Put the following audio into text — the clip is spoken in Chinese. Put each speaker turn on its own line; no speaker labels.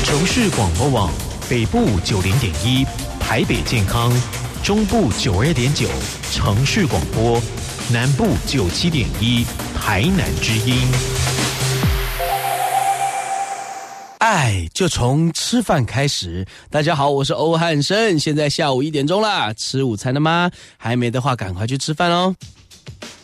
城市广播网北部90.1，台北健康，中部92.9，城市广播，南部97.1，台南之音。
爱就从吃饭开始。大家好，我是欧汉生，现在下午1点钟啦，吃午餐了吗？还没的话，赶快去吃饭哦。